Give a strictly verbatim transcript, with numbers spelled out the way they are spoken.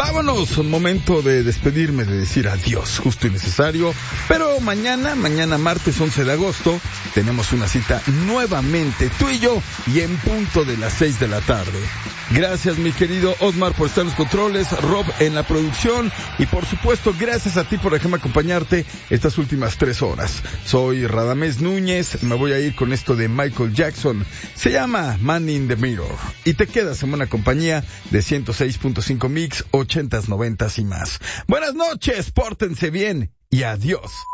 Vámonos, un momento de despedirme, de decir adiós, justo y necesario. Pero mañana, mañana martes once de agosto, tenemos una cita nuevamente, tú y yo, y en punto de las seis de la tarde. Gracias, mi querido Osmar, por estar en los controles, Rob en la producción, y por supuesto, gracias a ti por dejarme acompañarte estas últimas tres horas. Soy Radamés Núñez, me voy a ir con esto de Michael Jackson. Se llama Man in the Mirror, y te quedas en buena compañía de ciento seis punto cinco Mix, ochentas, noventas y más. Buenas noches, pórtense bien y adiós.